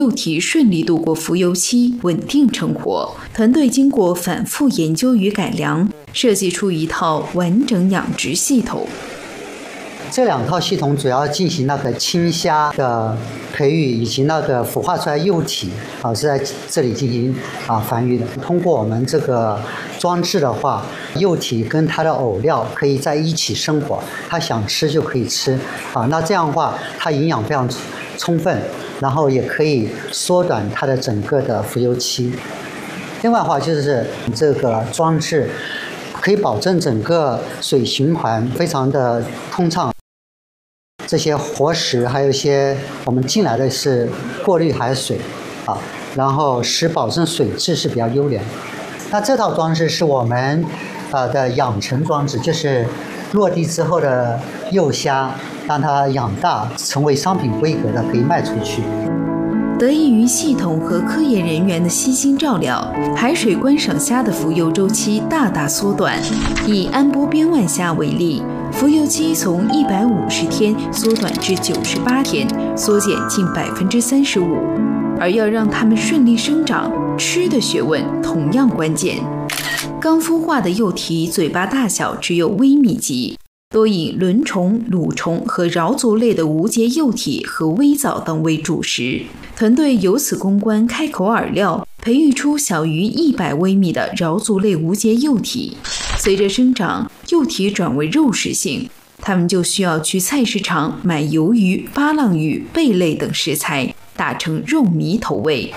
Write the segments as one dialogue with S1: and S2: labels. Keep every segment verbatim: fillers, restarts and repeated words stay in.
S1: 幼体顺利度过浮游期，稳定成活。团队经过反复研究与改良，设计出一套完整养殖系统。
S2: 这两套系统主要进行那个青虾的培育，以及那个孵化出来幼体啊是在这里进行啊繁育的。通过我们这个装置的话，幼体跟它的偶料可以在一起生活，它想吃就可以吃啊。那这样的话，它营养非常充分，然后也可以缩短它的整个的浮游期。另外的话，就是这个装置可以保证整个水循环非常的通畅。这些活食还有一些我们进来的是过滤海水啊，然后使保证水质是比较优良。那这套装置是我们呃的养成装置，就是落地之后的幼虾，让它养大成为商品规格的，可以卖出去。
S1: 得益于系统和科研人员的悉心照料，海水观赏虾的浮游周期大大缩短。以安波边湾虾为例，浮游期从一百五十天缩短至九十八天，缩减近百分之三十五。而要让它们顺利生长，吃的学问同样关键。刚孵化的幼体嘴巴大小只有微米级，多以轮虫、蠕虫和桡足类的无节幼体和微藻等为主食。团队由此攻关开口饵料，培育出小于一百微米的桡足类无节幼体。随着生长，幼体转为肉食性，它们就需要去菜市场买鱿鱼、巴浪鱼、贝类等食材，打成肉糜投喂。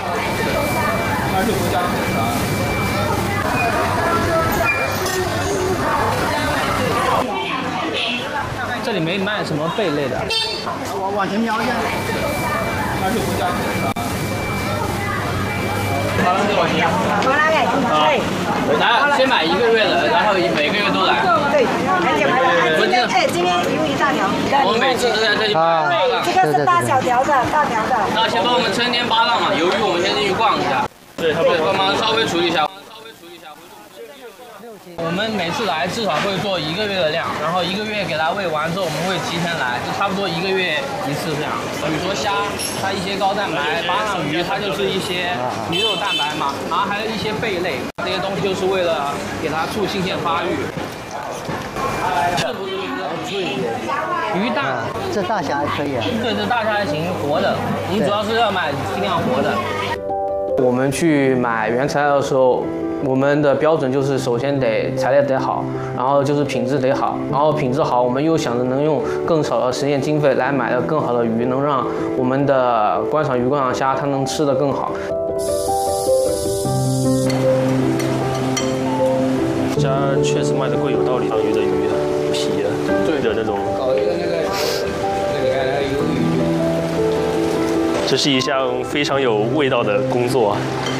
S3: 这里没卖什么贝类的，
S2: 往往前瞄一下。
S3: 好了，就往前。
S4: 好了，对。
S3: 来，先买一个月的，然后每个月都来。
S4: 对，而且买今天哎，今天鱿鱼大条。
S3: 我们每次都在这里买。
S4: 这个是大小条的，大条的。
S3: 那先帮我们称天八浪嘛，鱿鱼我们先进去逛一下。对，对，帮忙稍微处理一下。我们每次来至少会做一个月的量，然后一个月给它喂完之后，我们会提前来，就差不多一个月一次这样。比如说虾，它一些高蛋白；巴浪鱼，它就是一些鱼肉蛋白嘛，然后还有一些贝类，这些东西就是为了给它促性腺发育。是不是鱼蛋？
S2: 这大虾还可以啊。
S3: 对，这大虾还行，活的。你主要是要买尽量活的。我们去买原材料的时候，我们的标准就是首先得材料得好，然后就是品质得好，然后品质好，我们又想着能用更少的实验经费来买到更好的鱼，能让我们的观赏鱼、观赏虾它能吃得更好。
S5: 家确实卖的贵，有道理。鱼的鱼皮的，对的那种。
S3: 搞一个那个那个那个鱿鱼。
S5: 这是一项非常有味道的工作。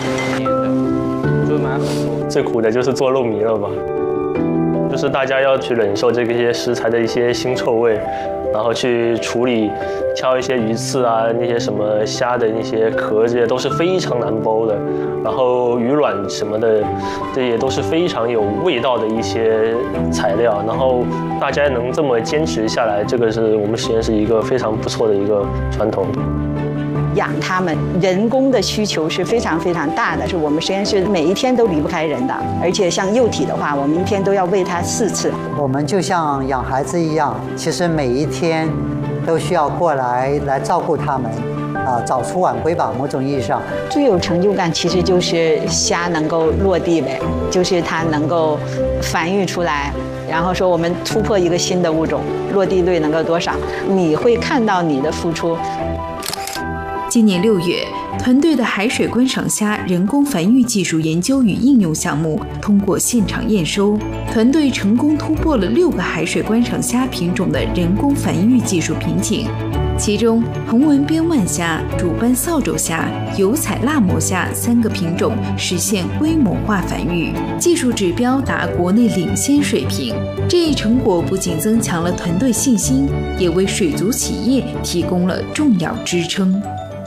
S5: 最苦的就是做肉糜了吧，就是大家要去忍受这些食材的一些腥臭味，然后去处理挑一些鱼刺啊，那些什么虾的那些壳，这些都是非常难剥的，然后鱼卵什么的，这也都是非常有味道的一些材料，然后大家能这么坚持下来，这个是我们实验室一个非常不错的一个传统。
S4: 养它们，人工的需求是非常非常大的，是我们实验室每一天都离不开人的。而且像幼体的话，我们一天都要喂它四次。
S2: 我们就像养孩子一样，其实每一天都需要过来来照顾它们，啊，早出晚归吧。某种意义上，
S4: 最有成就感其实就是虾能够落地呗，就是它能够繁育出来。然后说我们突破一个新的物种，落地率能够多少？你会看到你的付出。
S1: 今年六月，团队的海水观赏虾人工繁育技术研究与应用项目通过现场验收，团队成功突破了六个海水观赏虾品种的人工繁育技术瓶颈，其中横纹边湾虾、主斑扫帚虾、油彩辣膜虾三个品种实现规模化繁育，技术指标达国内领先水平。这一成果不仅增强了团队信心，也为水族企业提供了重要支撑。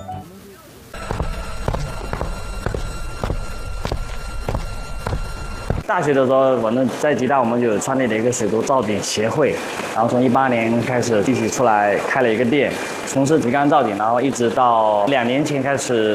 S6: 大学的时候，反正在吉大我们就创立了一个水族造景协会，然后从一八年开始一起出来开了一个店，从事鱼缸造景，然后一直到两年前开始